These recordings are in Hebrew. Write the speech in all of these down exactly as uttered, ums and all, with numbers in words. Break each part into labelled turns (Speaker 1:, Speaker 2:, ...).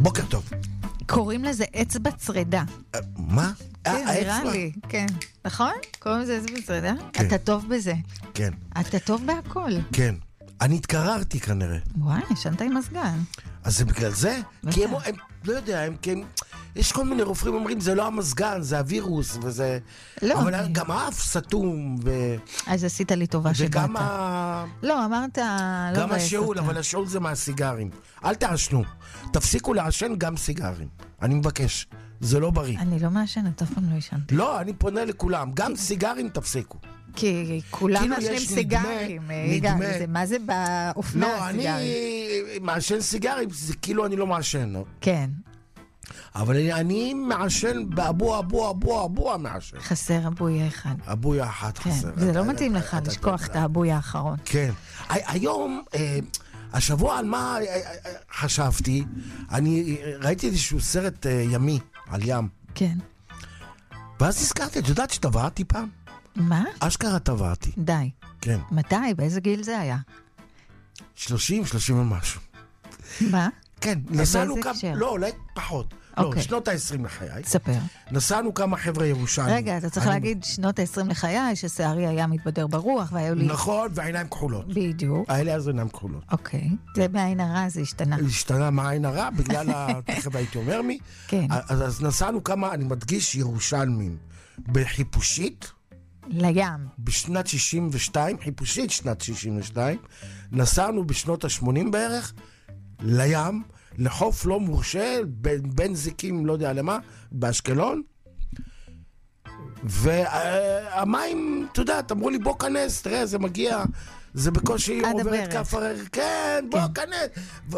Speaker 1: בוקר טוב.
Speaker 2: קוראים לזה אצבע צרדה.
Speaker 1: מה?
Speaker 2: כן, נראה לי, כן. נכון? קוראים לזה אצבע צרדה? אתה טוב בזה.
Speaker 1: כן.
Speaker 2: אתה טוב בהכל.
Speaker 1: כן. אני התקררתי כנראה.
Speaker 2: וואי, ישנת עם הסגן.
Speaker 1: אז זה בגלל זה? כי הם, הם, לא יודע, הם כן... יש כל מיני רופאים אומרים, זה לא המסגן, זה הווירוס, וזה...
Speaker 2: לא.
Speaker 1: אבל גם האף סתום, ו...
Speaker 2: אז עשית לי טובה שבאת.
Speaker 1: וגם ה...
Speaker 2: לא, אמרת...
Speaker 1: גם השאול, אבל השאול זה מהסיגרים. אל תעשנו. תפסיקו לעשן גם סיגרים. אני מבקש. זה לא בריא.
Speaker 2: אני לא מעשנת, אף פעם לא ישנתי.
Speaker 1: לא, אני פונה לכולם. גם סיגרים תפסיקו.
Speaker 2: כי כולם מעשנים סיגרים.
Speaker 1: נדמה.
Speaker 2: מה זה באופנה
Speaker 1: לא, אני מעשן סיגרים, זה כאילו אני לא מעשן.
Speaker 2: כן.
Speaker 1: אבל אני, אני מעשן באבו אבו אבו אבו מעשן.
Speaker 2: חסר אבוי אחד.
Speaker 1: אבוי אחד
Speaker 2: כן,
Speaker 1: חסר.
Speaker 2: זה לא מתאים לך לשכוח את האבוי האחרון.
Speaker 1: כן. היום, השבוע על מה חשבתי, אני ראיתי איזשהו סרט ימי על ים.
Speaker 2: כן.
Speaker 1: ואז נזכרתי, את יודעת שטבעתי פעם?
Speaker 2: מה?
Speaker 1: אשכרה טבעתי.
Speaker 2: די.
Speaker 1: כן.
Speaker 2: מתי? באיזה גיל זה היה?
Speaker 1: שלושים, שלושים ומשהו.
Speaker 2: מה?
Speaker 1: כן, נסענו
Speaker 2: באיזה
Speaker 1: כמה,
Speaker 2: הקשר?
Speaker 1: לא, אולי פחות.
Speaker 2: אוקיי.
Speaker 1: לא, שנות ה-עשרים לחיי.
Speaker 2: תספר.
Speaker 1: נסענו כמה חבר'ה ירושלים.
Speaker 2: רגע, אתה צריך
Speaker 1: אני-
Speaker 2: להגיד שנות ה-עשרים לחיי, ששערי היה מתבדר ברוח, והיו לי...
Speaker 1: נכון, והעיניים כחולות.
Speaker 2: בדיוק.
Speaker 1: האלה אז עיניים כחולות.
Speaker 2: אוקיי. זה בעין הרע, זה השתנה.
Speaker 1: השתנה מהעין הרע, בגלל ה... תכף הייתי אומר מי.
Speaker 2: כן.
Speaker 1: אז, אז נסענו כמה, אני מדגיש, ירושלמים. בחיפושית,
Speaker 2: לים.
Speaker 1: בשנת שישים ושתיים, חיפושית שנת שישים ושתיים, נסענו בשנות ה-שמונים בערך, לים, לחוף לא מורשה, בין, בין זיקים, לא יודע למה, באשקלון, והמים, אתה יודע, אמרו לי בוא כנס, תראה, זה מגיע, זה בקושי
Speaker 2: עד
Speaker 1: עובר את
Speaker 2: הברך.
Speaker 1: כף הרגל, כן, בוא כנס. ו...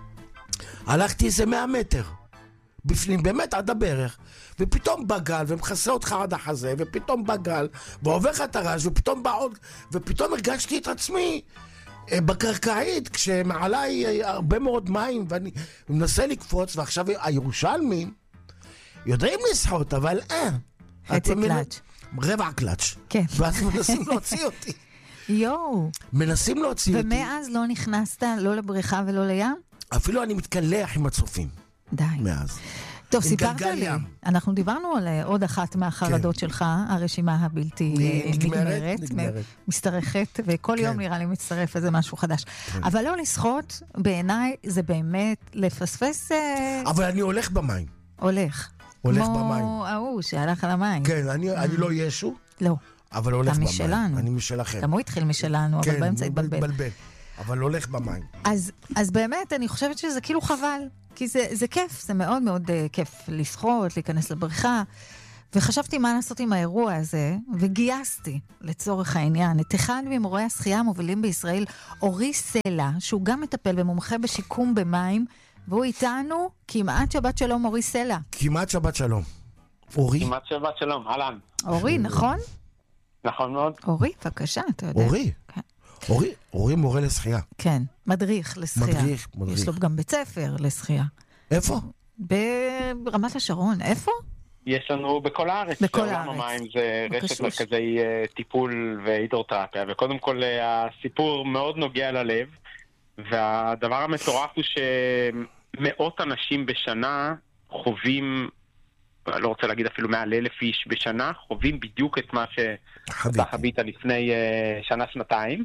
Speaker 1: הלכתי איזה מאה מטר, בפנים, באמת עד הברך, ופתאום בא גל, ומכסה אותך עד החזה, ופתאום בא גל, ועובר לך את הרעש, ופתאום בא עוד, ופתאום הרגשתי את עצמי אה, בקרקעית, כשמעליי אה, הרבה מאוד מים, ואני מנסה לקפוץ, ועכשיו הירושלמים יודעים לשחות, אבל אה.
Speaker 2: חצי
Speaker 1: את מבינה?
Speaker 2: קלאץ'.
Speaker 1: רבע קלאץ'.
Speaker 2: כן.
Speaker 1: ואז מנסים להוציא אותי.
Speaker 2: יואו.
Speaker 1: מנסים להוציא אותי.
Speaker 2: ומאז לא נכנסת לא לבריכה ולא לים?
Speaker 1: אפילו אני מתקלח עם הצופים.
Speaker 2: די.
Speaker 1: מאז.
Speaker 2: טוב,
Speaker 1: עם
Speaker 2: סיפרת
Speaker 1: גלגל
Speaker 2: לי.
Speaker 1: ים.
Speaker 2: אנחנו דיברנו על אה, עוד אחת מהחרדות שלך, הרשימה הבלתי אה,
Speaker 1: נגמרת,
Speaker 2: נגמרת.
Speaker 1: נגמרת.
Speaker 2: משתרכת, וכל
Speaker 1: כן.
Speaker 2: יום נראה לי מצטרף איזה משהו חדש. אבל לא לשחות, בעיניי זה באמת לפספס אה,
Speaker 1: אבל אני הולך במים.
Speaker 2: הולך.
Speaker 1: הולך
Speaker 2: כמו
Speaker 1: במים.
Speaker 2: ההוא שהלך על המים.
Speaker 1: כן, אני, אני לא ישו,
Speaker 2: לא.
Speaker 1: אבל הולך
Speaker 2: אתה
Speaker 1: במים.
Speaker 2: משלנו.
Speaker 1: אני משלכם.
Speaker 2: גם הוא התחיל משלנו, אבל
Speaker 1: כן,
Speaker 2: באמצע התבלבל.
Speaker 1: התבלבל. אבל הולך במים.
Speaker 2: אז, אז באמת, אני חושבת שזה כאילו חבל, כי זה, זה כיף, זה מאוד מאוד uh, כיף לשחות, להיכנס לבריכה, וחשבתי מה לעשות עם האירוע הזה, וגייסתי לצורך העניין את אחד ממורי השחייה המובילים בישראל, אורי סלע, שהוא גם מטפל ומומחה בשיקום במים, והוא איתנו כמעט שבת שלום, אורי סלע.
Speaker 1: כמעט שבת שלום. אורי?
Speaker 3: כמעט שבת שלום, אהלן.
Speaker 2: אורי, נכון?
Speaker 3: נכון מאוד.
Speaker 2: אורי, בבקשה, אתה יודע.
Speaker 1: אורי?
Speaker 2: כן.
Speaker 1: אורי, אורי מורה לשחייה.
Speaker 2: כן, מדריך לשחייה.
Speaker 1: מדריך, מדריך.
Speaker 2: יש לו גם בית ספר לשחייה.
Speaker 1: איפה?
Speaker 2: ברמת השרון, איפה?
Speaker 3: יש לנו בכל הארץ.
Speaker 2: בכל
Speaker 3: בעולם
Speaker 2: הארץ.
Speaker 3: המים זה רשת
Speaker 2: בקשוש.
Speaker 3: מרכזי אה, טיפול והידרותרפיה, וקודם כל אה, הסיפור מאוד נוגע ללב, והדבר המטורף הוא שמאות אנשים בשנה חווים, אני לא רוצה להגיד אפילו מעל אלף איש בשנה, חווים בדיוק את מה שאתה
Speaker 1: חוויתי.
Speaker 3: חווית לפני אה, שנה-שנתיים.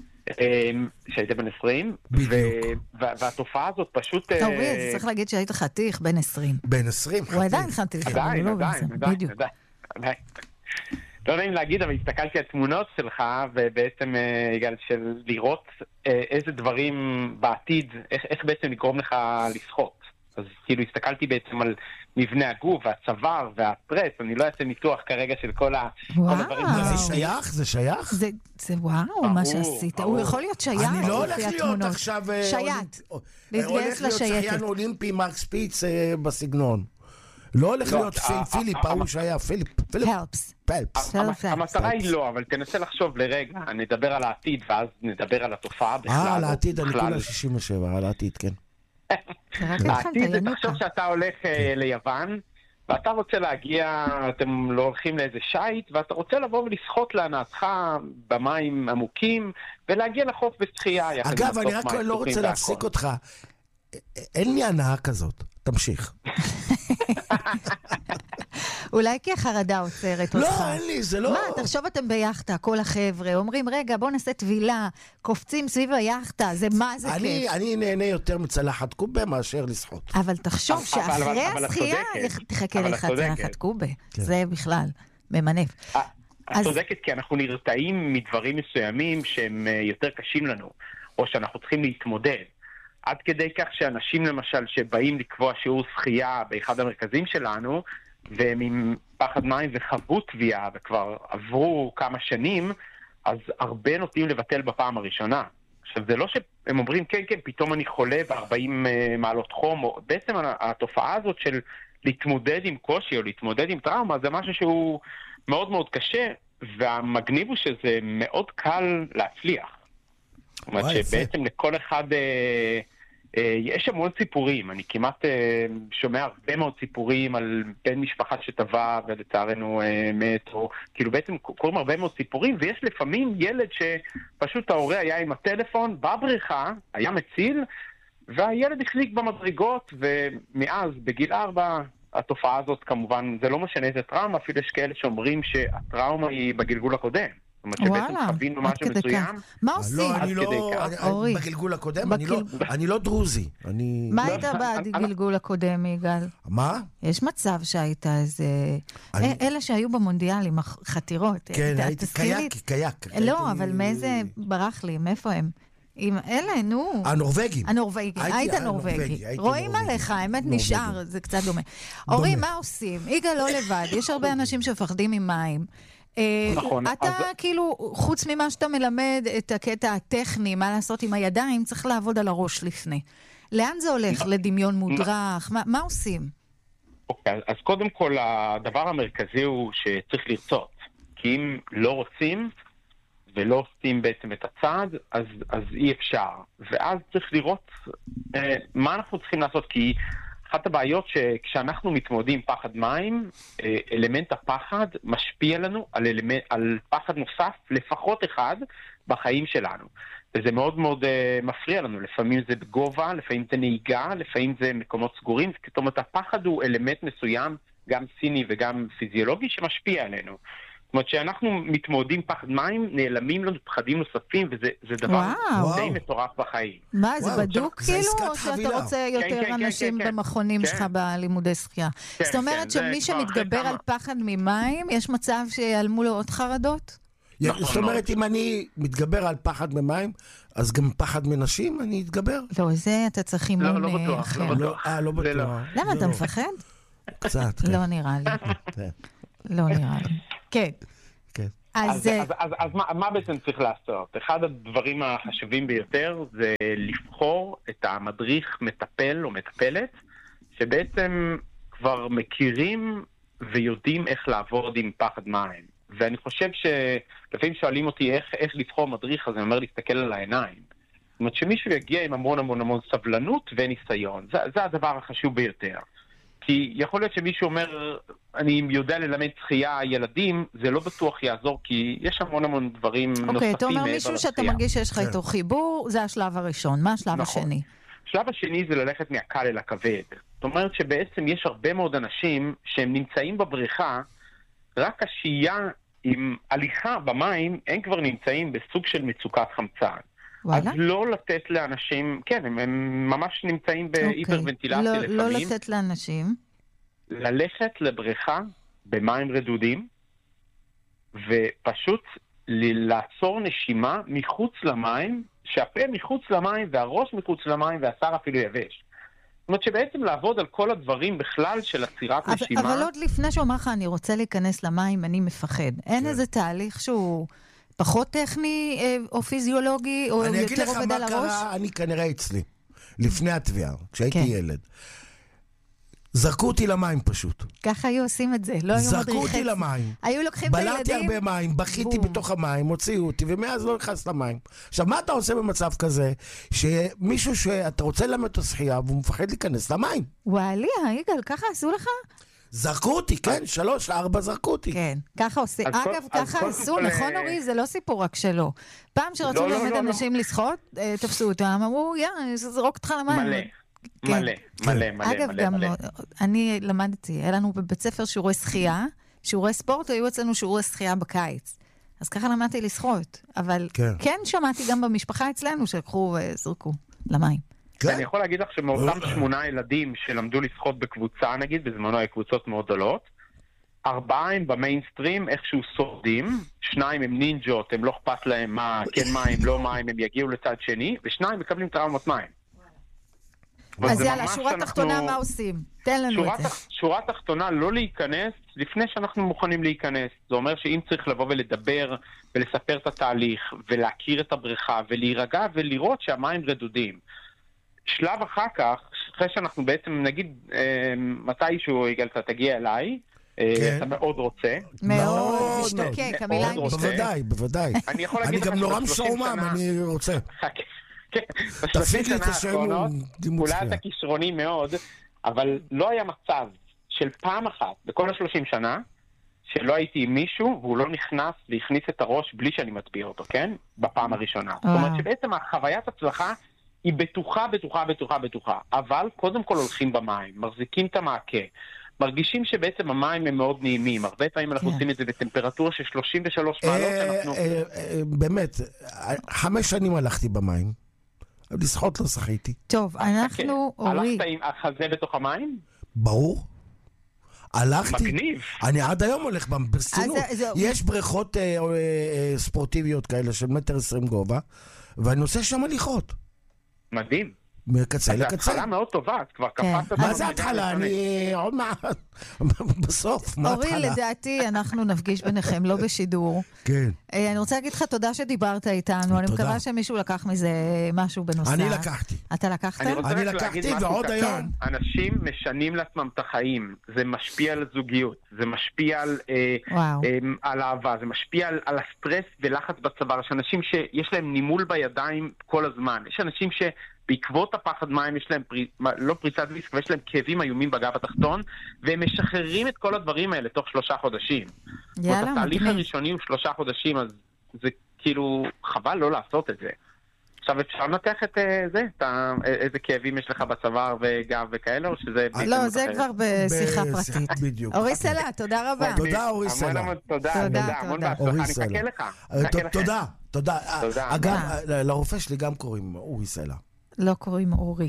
Speaker 3: שהיית בן עשרים,
Speaker 1: בדיוק.
Speaker 3: ו- והתופעה הזאת פשוט...
Speaker 2: אורי, אז צריך להגיד שהיית חתיך בן עשרים.
Speaker 1: בן עשרים.
Speaker 2: הוא עדיין חתיך, אבל הוא
Speaker 3: עדיין,
Speaker 2: לא בן
Speaker 3: עדיין,
Speaker 2: עשרים.
Speaker 3: עדיין,
Speaker 2: בדיוק.
Speaker 3: עדיין, עדיין. לא נעים להגיד, אבל הסתכלתי על תמונות שלך, ובעצם יגאל, של לראות אה, איזה דברים בעתיד, איך, איך בעצם לגרום לך לשחות. אז כאילו הסתכלתי בעצם על מבנה הגוף, והצוואר, והפרס, אני לא אעשה ניתוח כרגע של כל, ה, כל
Speaker 2: וואו.
Speaker 3: הדברים.
Speaker 1: מה,
Speaker 3: האלה.
Speaker 1: זה שייך? זה שייך?
Speaker 2: זה, זה וואו, מה שעשית. הוא יכול להיות שייט
Speaker 1: אני לא הולך
Speaker 2: לפי
Speaker 1: להיות
Speaker 2: התמונות.
Speaker 1: עכשיו... אה,
Speaker 2: שייט.
Speaker 1: הולך
Speaker 2: להתגייס
Speaker 1: להיות
Speaker 2: לשייטת.
Speaker 1: שחיין אולימפי מרק ספיץ אה, בסגנון. לא הולך
Speaker 3: לא,
Speaker 1: להיות
Speaker 3: אה,
Speaker 1: פי-
Speaker 3: אה,
Speaker 1: פיליפ,
Speaker 3: אה,
Speaker 1: ההוא
Speaker 3: אה,
Speaker 1: שהיה פיליפ. פיליפ.
Speaker 2: Helps.
Speaker 1: פלפס.
Speaker 2: Self-help.
Speaker 3: המטרה היא לא, אבל תנסה לחשוב לרגע, נדבר על העתיד, ואז נדבר על התופעה בכלל.
Speaker 1: אה, על העתיד, אני
Speaker 3: בכלל.
Speaker 1: כולה שישים ושבע, על העתיד, כן.
Speaker 2: רק התחלת,
Speaker 3: העתיד זה
Speaker 2: ינוקה.
Speaker 3: תחשוב שאתה הולך אה, ליוון, ואתה רוצה להגיע, אתם לא הולכים לאיזה שייט, ואתה רוצה לבוא ולשחות להנאתך במים עמוקים, ולהגיע לחוף בשחייה. יחד עם
Speaker 1: אגב, אני
Speaker 3: לחוף
Speaker 1: רק
Speaker 3: מים
Speaker 1: לא
Speaker 3: פתוחים
Speaker 1: רוצה להפסיק
Speaker 3: והכל.
Speaker 1: אותך. אין לי הנאה כזאת. תמשיך.
Speaker 2: אולי כי החרדה עוצרת אותך.
Speaker 1: לא, אין לי, זה לא...
Speaker 2: מה, תחשוב אתם ביחטה, כל החבר'ה, אומרים, רגע, בוא נעשה תבילה, קופצים סביב היחטה, זה מה זה
Speaker 1: אני,
Speaker 2: כיף.
Speaker 1: אני נהנה יותר מצלחת קובה מאשר לשחות.
Speaker 2: אבל תחשוב
Speaker 3: אבל-
Speaker 2: שאחרי
Speaker 3: אבל את
Speaker 2: השחייה
Speaker 3: צודקת.
Speaker 2: תחכה
Speaker 3: אבל את
Speaker 2: לך
Speaker 3: צודקת.
Speaker 2: צלחת קובה.
Speaker 1: כן.
Speaker 2: זה בכלל ממנף.
Speaker 3: את
Speaker 2: אז-
Speaker 3: צודקת, כי אנחנו נרתעים מדברים מסוימים שהם אה, יותר קשים לנו, או שאנחנו צריכים להתמודד. עד כדי כך שאנשים למשל שבאים לקבוע שיעור שחייה באחד המרכזים שלנו, והם עם פחד מים וחוו תביעה וכבר עברו כמה שנים, אז הרבה נוטים לבטל בפעם הראשונה. עכשיו זה לא שהם אומרים כן כן פתאום אני חולה ב-ארבעים מעלות חום, או בעצם התופעה הזאת של להתמודד עם קושי או להתמודד עם טראומה זה משהו שהוא מאוד מאוד קשה, והמגניב הוא שזה מאוד קל להצליח. זאת אומרת
Speaker 1: וואי, יפה.
Speaker 3: שבעצם לכל אחד אה, אה, יש המון סיפורים, אני כמעט אה, שומע הרבה מאוד סיפורים על בן משפחה שטבע ולצערנו אה, מת, או כאילו בעצם קוראים הרבה מאוד סיפורים, ויש לפעמים ילד שפשוט ההורה היה עם הטלפון בבריכה, היה מציל, והילד החזיק במדרגות, ומאז בגיל ארבע התופעה הזאת כמובן, זה לא משנה איזה טראומה, אפילו יש כאלה שאומרים שהטראומה היא בגלגול הקודם. זאת אומרת שבעצם
Speaker 2: וואלה,
Speaker 3: חווינו
Speaker 2: עד
Speaker 3: משהו
Speaker 2: כדי
Speaker 3: מסוים.
Speaker 2: כך. מה עושים?
Speaker 1: לא, אני
Speaker 3: עד
Speaker 1: לא...
Speaker 3: כדי כך.
Speaker 1: אני- אני-
Speaker 2: אורי.
Speaker 1: בגלגול הקודם, אני לא-
Speaker 2: בגל-
Speaker 1: אני לא דרוזי. אני...
Speaker 2: מה
Speaker 3: לא,
Speaker 2: היית
Speaker 3: אני-
Speaker 2: בגלגול הקודם, יגאל?
Speaker 1: מה?
Speaker 2: יש מצב שהיית איזה...
Speaker 1: אני-
Speaker 2: אה, אלה שהיו במונדיאל עם החתירות.
Speaker 1: כן,
Speaker 2: אתה-
Speaker 1: הייתי
Speaker 2: תזכיר לי-
Speaker 1: קייק, קייק.
Speaker 2: לא,
Speaker 1: הייתי-
Speaker 2: אבל מאיזה... ברח לי, מאיפה הם? עם אלה, נו.
Speaker 1: הנורווגים.
Speaker 2: הנורווגי,
Speaker 1: הייתי
Speaker 2: היית
Speaker 1: הנורווגי,
Speaker 2: נורווגי.
Speaker 1: הייתי
Speaker 2: רואים
Speaker 1: נורווגי.
Speaker 2: עליך, האמת
Speaker 1: נורווגי.
Speaker 2: נשאר, זה קצת דומה. אורי,
Speaker 1: דומה.
Speaker 2: מה עושים? יגאל לא לבד, יש הרבה אנשים שמפחדים ממים. אה,
Speaker 3: נכון,
Speaker 2: אתה
Speaker 3: אז-
Speaker 2: כאילו, חוץ ממה שאתה מלמד את הקטע הטכני, מה לעשות עם הידיים, צריך לעבוד על הראש לפני. לאן זה הולך? לדמיון מודרך? מה- מה עושים?
Speaker 3: אוקיי, אז קודם כל הדבר המרכזי הוא שצריך לרצות. כי אם לא רוצים ולא עושים בעצם את הצעד, אז, אז אי אפשר. ואז צריך לראות אה, מה אנחנו צריכים לעשות, כי אחת הבעיות שכשאנחנו מתמודדים עם פחד מים, אה, אלמנט הפחד משפיע לנו על, אלמנט, על פחד נוסף, לפחות אחד, בחיים שלנו. וזה מאוד מאוד uh, מפריע לנו. לפעמים זה בגובה, לפעמים זה נהיגה, לפעמים זה מקומות סגורים. זאת אומרת, הפחד הוא אלמנט מסוים, גם סיני וגם פיזיולוגי, שמשפיע עלינו. זאת אומרת, שאנחנו מתמודדים עם פחד מים, נעלמים לנו פחדים נוספים, וזה זה דבר
Speaker 2: וואו.
Speaker 3: די מטורף בחיים.
Speaker 2: מה, זה
Speaker 1: וואו,
Speaker 2: בדוק
Speaker 1: זה
Speaker 2: כאילו,
Speaker 1: עסקת
Speaker 2: או שאתה
Speaker 1: חבילה.
Speaker 2: רוצה
Speaker 3: כן,
Speaker 2: יותר
Speaker 3: כן,
Speaker 2: אנשים
Speaker 3: כן, כן.
Speaker 2: במכונים
Speaker 3: כן.
Speaker 2: שלך בלימודי שחייה?
Speaker 3: כן,
Speaker 2: זאת אומרת
Speaker 3: כן, זה
Speaker 2: שמי
Speaker 3: כבר אחרי
Speaker 2: שמתגבר על
Speaker 3: כמה.
Speaker 2: פחד ממים, יש מצב שיעלמו לו עוד חרדות?
Speaker 3: נכון
Speaker 1: זאת אומרת,
Speaker 3: מאוד.
Speaker 1: אם אני מתגבר על פחד ממים, אז גם פחד מנשים, אני אתגבר?
Speaker 2: לא, זה אתה צריך אימון
Speaker 3: לא
Speaker 2: אה,
Speaker 3: בטוח,
Speaker 2: אחר.
Speaker 3: לא
Speaker 1: לא, אה, לא
Speaker 3: זה לא.
Speaker 1: בטוח.
Speaker 2: למה,
Speaker 1: זה
Speaker 2: אתה
Speaker 1: לא.
Speaker 2: מפחד?
Speaker 1: קצת, כן.
Speaker 2: לא נראה לי.
Speaker 1: כן,
Speaker 2: לא נראה לי. כן.
Speaker 1: כן.
Speaker 2: אז
Speaker 3: אז,
Speaker 2: אה,
Speaker 3: אז, אז, אז מה, מה בעצם צריך לעשות? אחד הדברים החשובים ביותר זה לבחור את המדריך מטפל או מטפלת, שבעצם כבר מכירים ויודעים איך לעבוד עם פחד מים. ואני חושב שלפעמים שואלים אותי איך, איך לבחור מדריך, אז אני אומר להסתכל על העיניים. זאת אומרת שמישהו יגיע עם המון המון המון סבלנות וניסיון. זה, זה הדבר החשוב ביותר. כי יכול להיות שמישהו אומר, אני יודע ללמד שחייה ילדים, זה לא בטוח יעזור, כי יש המון המון דברים נוספים מעבר לשחייה.
Speaker 2: אוקיי, אתה אומר מישהו שאתה מרגיש שיש לך
Speaker 1: כן.
Speaker 2: איתו חיבור, זה השלב הראשון. מה השלב
Speaker 3: נכון.
Speaker 2: השני?
Speaker 3: השלב השני זה ללכת מהקל אל הכבד. זאת אומרת שבעצם יש הרבה מאוד אנשים שהם נמצאים בבריכה, רק השהייה עם הליכה במים, הם כבר נמצאים בסוג של מצוקת חמצן.
Speaker 2: וואלה?
Speaker 3: אז לא לתת לאנשים, כן, הם, הם ממש נמצאים בהיפרוונטילציה
Speaker 2: לא-
Speaker 3: לפעמים.
Speaker 2: לא לתת לאנשים.
Speaker 3: ללכת לבריכה במים רדודים, ופשוט ל- לעצור נשימה מחוץ למים, שהפה מחוץ למים והראש מחוץ למים והשר אפילו יבש. זאת אומרת שבעצם לעבוד על כל הדברים בכלל של עצירת
Speaker 2: אבל,
Speaker 3: נשימה.
Speaker 2: אבל עוד לפני שאומר לך, אני רוצה להיכנס למים, אני מפחד. אין איזה תהליך שהוא פחות טכני אה, או פיזיולוגי, או
Speaker 1: אני אגיד
Speaker 2: יותר
Speaker 1: לך
Speaker 2: עובד
Speaker 1: מה
Speaker 2: על הראש?
Speaker 1: קרה, אני כנראה אצלי, לפני התביעה, כשהייתי
Speaker 2: כן.
Speaker 1: ילד. זרקו אותי למים פשוט.
Speaker 2: ככה היו עושים את זה, לא היו מדריכי.
Speaker 1: זרקו אותי למים.
Speaker 2: היו לוקחים את הילדים.
Speaker 1: בלעתי הרבה מים, בכיתי
Speaker 2: בום.
Speaker 1: בתוך המים, הוציאו אותי, ומאז לא נכנס למים. עכשיו, מה אתה עושה במצב כזה, שמישהו שאתה רוצה ללמד אותו שחייה, והוא מפחד להיכנס למים?
Speaker 2: וואלי, יגאל, ככה עשו לך?
Speaker 1: זרקו אותי, כן, שלוש, ארבע זרקו אותי.
Speaker 2: כן, ככה עושים.
Speaker 3: אז כל-
Speaker 2: אגב,
Speaker 3: אז
Speaker 2: ככה
Speaker 3: כל-
Speaker 2: עשו,
Speaker 3: כל-
Speaker 2: נכון אורי? זה לא סיפור רק שלו. פעם שרצו
Speaker 3: לא, לא,
Speaker 2: ללמד
Speaker 3: לא,
Speaker 2: אנשים לשחות, אה, תפסו אותם, אמרו, יא, זרוק אותך למים.
Speaker 3: מלא. מלא, מלא, מלא,
Speaker 2: אגב,
Speaker 3: מלא,
Speaker 2: גם
Speaker 3: מלא.
Speaker 2: אני למדתי, היה לנו בבית ספר שיעורי שחייה, שיעורי ספורט, היו אצלנו שיעורי שחייה בקיץ. אז ככה למדתי לשחות, אבל
Speaker 1: כן.
Speaker 2: כן שמעתי גם במשפחה אצלנו שלקחו וזרקו למים.
Speaker 3: אני יכול להגיד לך שמאותם שמונה ילדים שלמדו לשחות בקבוצה, נגיד, בזמנו היה קבוצות מאוד גדולות, ארבעה הם במיינסטרים, איכשהו שורדים, שניים הם נינג'ות, הם לא אכפת להם מה, כן מים, לא מים, הם יגיעו לצד שני, ושניים מקבלים טראומות מים.
Speaker 2: אז יאללה, שורה תחתונה, מה עושים? תן לנו את זה.
Speaker 3: שורה תחתונה, לא להיכנס לפני שאנחנו מוכנים להיכנס. זה אומר שאם צריך לבוא ולדבר ולספר את התהליך, ולהכיר את הבריכה, ולהירגע ולראות שהמים רדודים. שלב אחר כך, אחרי שאנחנו בעצם, נגיד, מתישהו יגאל, אתה תגיע אליי, אתה מאוד רוצה.
Speaker 2: מאוד, משתוקק, המילה היא משתוקק.
Speaker 1: בוודאי, בוודאי. אני גם נורא משועמם, אני רוצה. תפיק לי את השעמום.
Speaker 3: אולי אתה כישרוני מאוד, אבל לא היה מצב של פעם אחת, בכל השלושים שנה, שלא הייתי עם מישהו, והוא לא נכנס והכניס את הראש בלי שאני מטביע אותו, כן? בפעם הראשונה. זאת אומרת שבעצם החוויית הצלחה היא בטוחה, בטוחה, בטוחה, בטוחה. אבל קודם כל הולכים במים, מחזיקים את המעקה, מרגישים שבעצם המים הם מאוד נעימים. הרבה פעמים אנחנו עושים את זה בטמפרטורה של שלושים ושלוש מעלות.
Speaker 1: באמת, חמש שנים הלכתי במים. לשחות לא שחיתי.
Speaker 2: טוב, אנחנו...
Speaker 3: הלכת עם החזה בתוך המים?
Speaker 1: ברור. הלכתי.
Speaker 3: מגניב.
Speaker 1: אני עד היום הולך ברצינות. יש בריכות ספורטיביות כאלה של מטר עשרים גובה, ואני עושה שם הליכות.
Speaker 3: מדהים.
Speaker 1: מקצה לקצה.
Speaker 3: זה התחלה מאוד טובה, את כבר קפצת.
Speaker 1: מה זה התחלה? אני עוד מעט, בסוף, מה התחלה?
Speaker 2: אורי, לדעתי, אנחנו נפגיש ביניכם, לא בשידור.
Speaker 1: כן.
Speaker 2: אני רוצה להגיד לך תודה שדיברת איתנו, אני מקווה שמישהו לקח מזה משהו בנוסף.
Speaker 1: אני לקחתי.
Speaker 2: אתה לקחת?
Speaker 1: אני לקחתי, ועוד היום.
Speaker 3: אנשים משנים לעצמם את החיים, זה משפיע על הזוגיות, זה משפיע על אהבה, זה משפיע על הסטרס ולחץ בצוואר. יש אנשים שיש להם נימול בידיים כל הזמן, יש אנשים ש... בעקבות הפחד מים יש להם פרי, לא פריצת דיסק, ויש להם כאבים איומים בגב התחתון, והם משחררים את כל הדברים האלה תוך שלושה חודשים.
Speaker 2: יאללה,
Speaker 3: מגניב. התהליך הראשוני הוא שלושה חודשים, אז זה כאילו חבל לא לעשות את זה. עכשיו אפשר לנתח את זה, את איזה כאבים יש לך בצוואר וגב וכאלה, או שזה...
Speaker 2: לא, זה כבר בשיחה פרטית.
Speaker 1: בדיוק.
Speaker 2: אורי סלע, תודה רבה.
Speaker 1: תודה, אורי סלע.
Speaker 3: תודה, תודה, המון בהצלחה, אני מחכה לך.
Speaker 1: תודה, תודה. אגב, לרופא שלי גם קוראים אורי סלע.
Speaker 2: לא קוראים אורי.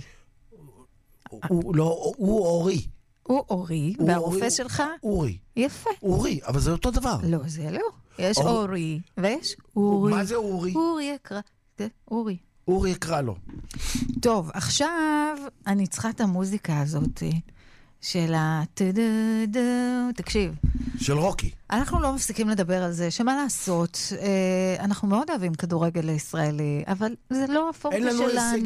Speaker 1: הוא אורי.
Speaker 2: הוא אורי, והרופא שלך?
Speaker 1: אורי.
Speaker 2: יפה.
Speaker 1: אורי, אבל זה אותו דבר.
Speaker 2: לא, זה לא. יש אורי, ויש אורי.
Speaker 1: מה זה אורי?
Speaker 2: אורי יקרא. זה אורי.
Speaker 1: אורי יקרא לו.
Speaker 2: טוב, עכשיו אני צריכה את המוזיקה הזאת של ה... תקשיב.
Speaker 1: של רוקי.
Speaker 2: אנחנו לא מפסיקים לדבר על זה, שמה לעשות, אנחנו מאוד אוהבים כדורגל הישראלי, אבל זה לא הפורטה שלנו.